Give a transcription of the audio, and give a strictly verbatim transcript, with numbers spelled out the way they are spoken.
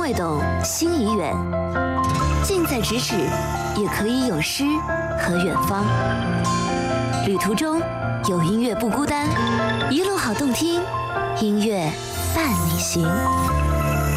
会懂，心已远。近在咫尺，也可以有诗和远方。旅途中有音乐不孤单，一路好动听，音乐伴你行。